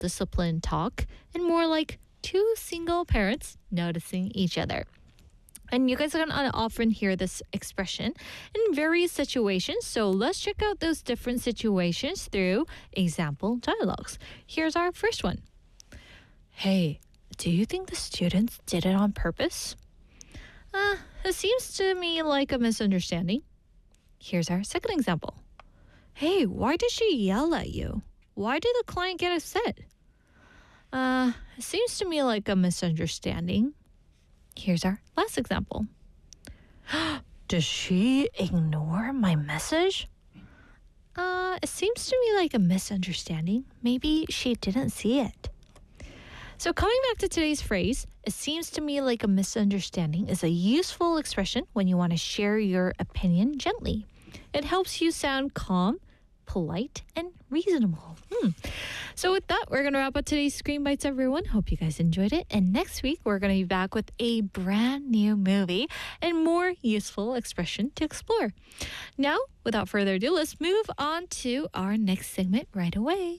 disciplined talk and more like two single parents noticing each other. And you guys are going to often hear this expression in various situations. So let's check out those different situations through example dialogues. Here's our first one. Hey, do you think the students did it on purpose? It seems to me like a misunderstanding. Here's our second example. Hey, why did she yell at you? Why did the client get upset? It seems to me like a misunderstanding. Here's our last example. Does she ignore my message? It seems to me like a misunderstanding. Maybe she didn't see it. So coming back to today's phrase, it seems to me like a misunderstanding is a useful expression when you want to share your opinion gently. It helps you sound calm, polite, and reasonable. So with that, we're going to wrap up today's Screen Bites, everyone. Hope you guys enjoyed it. And next week, we're going to be back with a brand new movie and more useful expression to explore. Now, without further ado, let's move on to our next segment right away.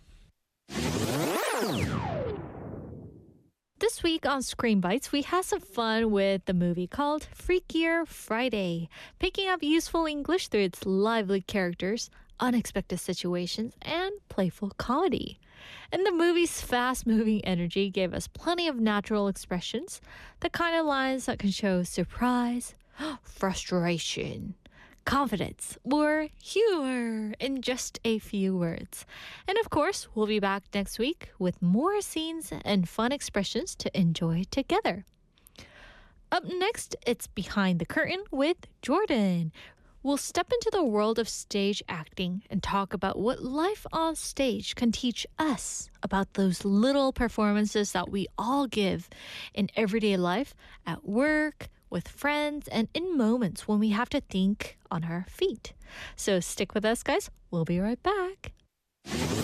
This week on Screen Bites, we had some fun with the movie called Freakier Friday, picking up useful English through its lively characters, unexpected situations, and playful comedy. And the movie's fast-moving energy gave us plenty of natural expressions, the kind of lines that can show surprise, frustration, confidence, or humor in just a few words. And of course, we'll be back next week with more scenes and fun expressions to enjoy together. Up next, it's Behind the Curtain with Jordan. We'll step into the world of stage acting and talk about what life on stage can teach us about those little performances that we all give in everyday life, at work, with friends, and in moments when we have to think on our feet. So stick with us, guys. We'll be right back.